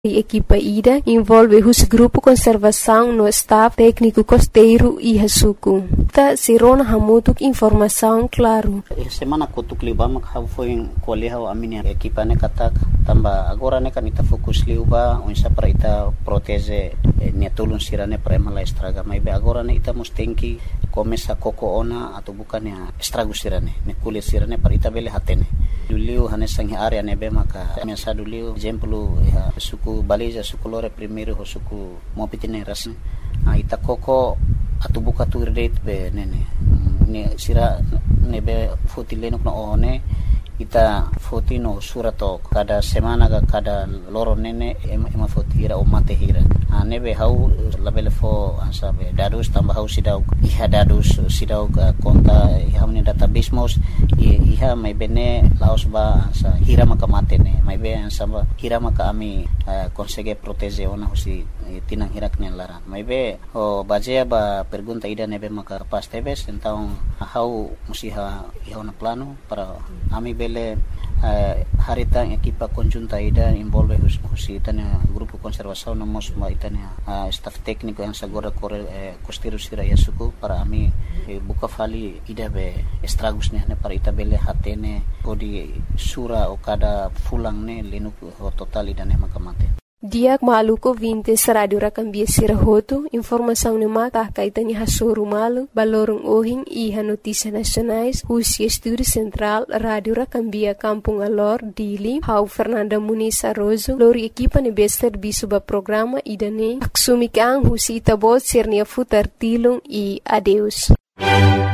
A equipa IDA envolve os grupo conservação no staff técnico costeiro e Hasuku. Ta sirona hamutuk informação claro. Semana kutuk liba mak foi kuliah amin equipa ne katak tamba agora ne kanita fokus liba unsa para ita protege ne tulun sirane para mala estraga mai be agora ne ita mustenki começa koko ona atau bukan ya estrago sirane ne kuliah sirane para ita bele hatene duliu hanesang area ne be maka mesa duliu exemplo ya suku baliza suku lore primeiro ho suku mopitine ras ita koko atau buka tu rate be nene ne sira ne be fotilenok na one ita fotino surato kada semana kada loro nene ema fotira o mate hira nebe hau labele fo asabe dadus tambah hau sidau iha dadus sidau konta iha ni database mos iha mai bene laos ba sa hira maka mate ne mai be ansaba hira maka ami consegue protege ona husi tinang hirak ne lara mai be o bajea ba pergunta ida nebe maka pas tebes então hau musiha iha na plano para ami bele harita equipa conjunta ida envolve husi tanya grupo conservação nomos ma itania staff técnico yang sagora costeiro sira yasuku para ami buka fali ida be estragos ne para ita bele hatene podi sura o kada fulang ne linuk total ida ne makamate. Diak maluko 20 Radio Rakambia Sirahoto, informação ni mata kaitani hasuru malu, balorong ohing iha notícia nacionais, Husi Estúdio Central, Radio Rakambia Kampung Alor, Dili, Hau Fernanda Muniz Arrozo, lori equipa ni bester bisuba programa idane, aksumikang Husi Itabot Sirnia Futar Tilung e adeus.